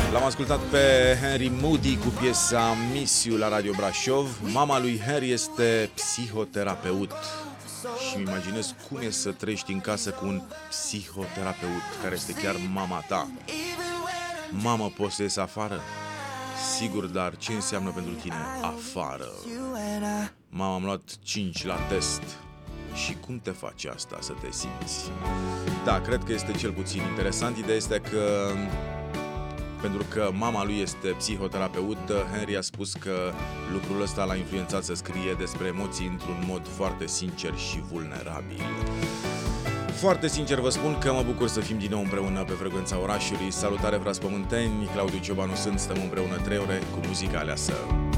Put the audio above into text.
L-am ascultat pe Henry Moody cu piesa Miss You la Radio Brașov. Mama lui Henry este psihoterapeut și îmi imaginez cum e să trăiești în casă cu un psihoterapeut care este chiar mama ta. Mamă, poți să ies afară? Sigur, dar ce înseamnă pentru tine afară? Mama, am luat 5 la test. Și cum te face asta să te simți? Da, cred că este cel puțin interesant. Ideea este că pentru că mama lui este psihoterapeut, Henry a spus că lucrul ăsta l-a influențat să scrie despre emoții într-un mod foarte sincer și vulnerabil. Foarte sincer vă spun că mă bucur să fim din nou împreună pe Frecvența Orașului. Salutare, frați pământeni, Claudiu Ciobanu sunt, stăm împreună 3 ore cu muzica aleasă.